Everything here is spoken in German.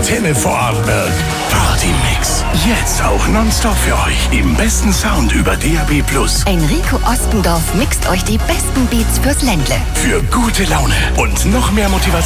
Antenne Vorarlberg. Party-Mix. Jetzt auch nonstop für euch. Im besten Sound über DAB+. Enrico Ostendorf mixt euch die besten Beats fürs Ländle. Für gute Laune und noch mehr Motivation.